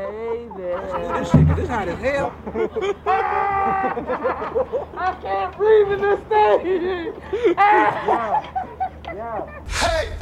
Hey there. Let's do this shit, 'cause this hot as hell. I can't breathe in this thing. Yeah. Hey!